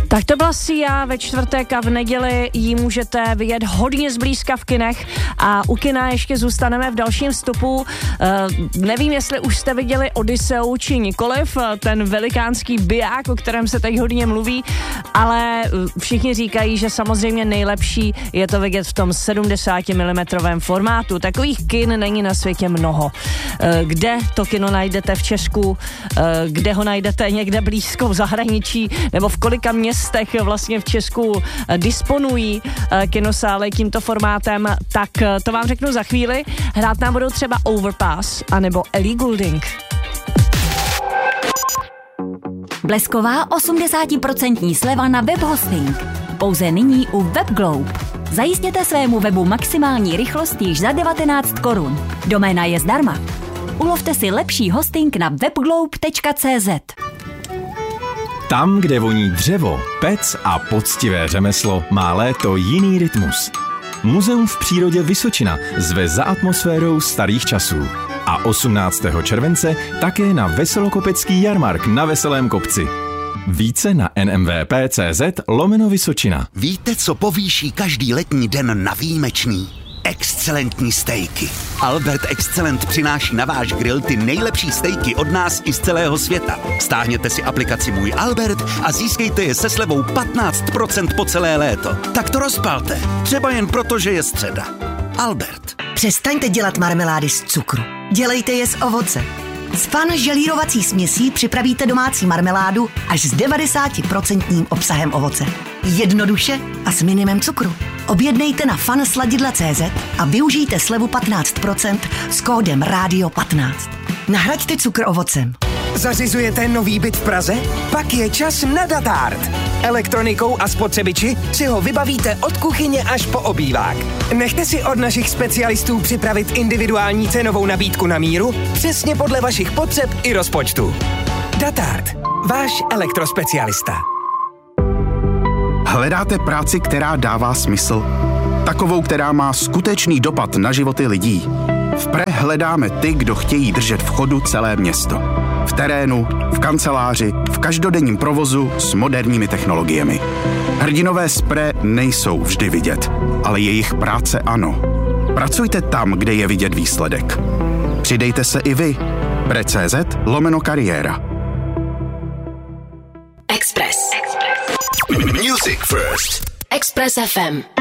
Tak to byla Sia ve čtvrtek a v neděli ji můžete vidět hodně zblízka v kinech a u kina ještě zůstaneme v dalším stopu. Nevím, jestli už jste viděli Odysseu či nikoliv, ten velikánský biják, o kterém se teď hodně mluví, ale všichni říkají, že samozřejmě nejlepší je to vidět v tom 70 mm formátu. Takových kin není na světě mnoho. Kde to kino najdete v Česku, kde ho najdete někde blízko v zahraničí, nebo v kolika městech vlastně v Česku disponují kinosály tímto formátem, tak to vám řeknu za chvíli. Hrát nám budou třeba Overpass anebo Ellie Goulding. Blesková 80% sleva na webhosting. Pouze nyní u WebGlobe. Zajistěte svému webu maximální rychlost již za 19 korun. Doména je zdarma. Ulovte si lepší hosting na webglobe.cz. Tam, kde voní dřevo, pec a poctivé řemeslo, má léto jiný rytmus. Muzeum v přírodě Vysočina zve za atmosférou starých časů. A 18. července také na Veselokopecký jarmark na Veselém kopci. Více na nmvp.cz/Vysočina. Víte, co povýší každý letní den na výjimečný? Excelentní stejky. Albert Excellent přináší na váš grill ty nejlepší stejky od nás i z celého světa. Stáhněte si aplikaci Můj Albert a získejte je se slevou 15% po celé léto. Tak to rozpalte. Třeba jen proto, že je středa. Albert. Přestaňte dělat marmelády z cukru. Dělejte je z ovoce. S Fun želírovací směsí připravíte domácí marmeládu až s 90% obsahem ovoce. Jednoduše a s minimem cukru. Objednejte na funsladidla.cz a využijte slevu 15% s kódem RADIO15. Nahraďte cukr ovocem. Zařizujete nový byt v Praze? Pak je čas na Datart. Elektronikou a spotřebiči si ho vybavíte od kuchyně až po obývák. Nechte si od našich specialistů připravit individuální cenovou nabídku na míru, přesně podle vašich potřeb i rozpočtu. Datart. Váš elektrospecialista. Hledáte práci, která dává smysl? Takovou, která má skutečný dopad na životy lidí. V PRE hledáme ty, kdo chtějí držet v chodu celé město. V terénu, v kanceláři, v každodenním provozu s moderními technologiemi. Hrdinové z PRE nejsou vždy vidět, ale jejich práce ano. Pracujte tam, kde je vidět výsledek. Přidejte se i vy. PRE.cz/kariéra. Express. Music First. Express FM.